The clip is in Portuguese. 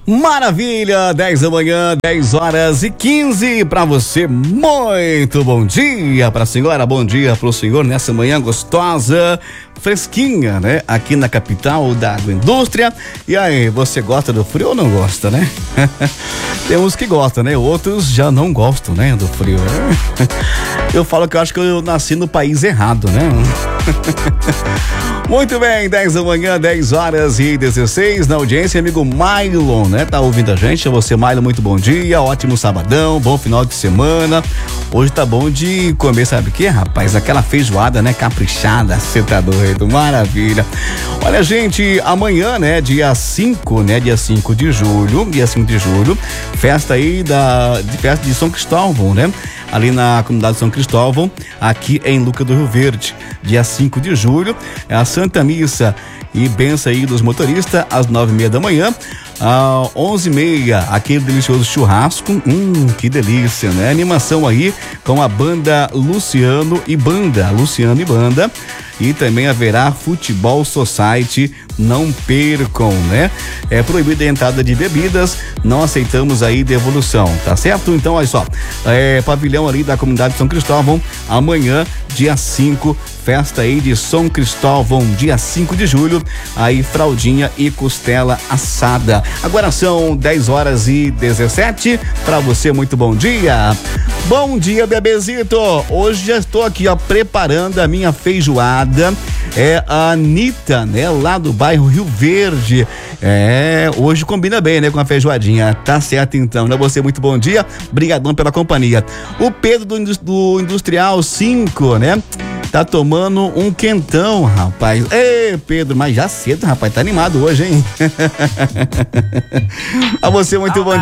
Maravilha, 10 da manhã, 10h15 para você. Muito bom dia para a senhora, bom dia para o senhor nessa manhã gostosa, fresquinha, né? Aqui na capital da agroindústria. E aí, você gosta do frio ou não gosta, né? Tem uns que gostam, né? Outros já não gostam, né? Do frio. Eu falo que eu acho que eu nasci no país errado, né? Muito bem, 10 da manhã, 10h16 na audiência, amigo Mailon, né? Tá ouvindo a gente? Você, Mailon, muito bom dia, ótimo sabadão, bom final de semana. Hoje tá bom de comer, sabe o que, rapaz? Aquela feijoada, né? Caprichada, você tá doido, maravilha. Olha, gente, amanhã, né? Dia 5, né? Dia 5 de julho, festa aí festa de São Cristóvão, né? Ali na comunidade de São Cristóvão, aqui em Lucas do Rio Verde, dia 5 de julho, é a Santa Missa e benção aí dos motoristas às 9h30 da manhã, às 11h30, aquele delicioso churrasco, que delícia, né? Animação aí com a banda Luciano e Banda, e também haverá Futebol Society, não percam, né? É proibida a entrada de bebidas, não aceitamos aí devolução, tá certo? Então, olha só, pavilhão ali da comunidade de São Cristóvão, amanhã, dia 5, festa aí de São Cristóvão, dia 5 de julho, aí fraldinha e costela assada. Agora são 10h17, pra você, muito bom dia. Bom dia, bebezito. Hoje já estou aqui, ó, preparando a minha feijoada. É a Anitta, né? Lá do bairro Rio Verde. Hoje combina bem, né? Com a feijoadinha. Tá certo, então, né? Você, muito bom dia. Brigadão pela companhia. O Pedro do Industrial 5, né? Tá tomando um quentão, rapaz. Ei, Pedro, mas já cedo, rapaz, tá animado hoje, hein? A você, muito bom dia.